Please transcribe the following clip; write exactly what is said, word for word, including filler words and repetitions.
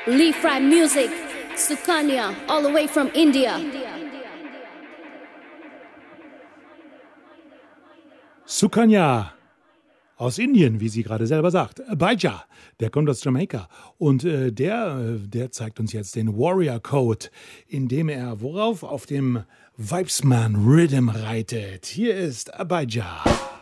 Lee Fry Music, Sukanya, all the way from India. Sukanya aus Indien, wie sie gerade selber sagt. Baija, der kommt aus Jamaika. Und äh, der, der zeigt uns jetzt den Warrior Code, indem er worauf? Auf dem Vibesman Rhythm reitet. Hier ist Baija.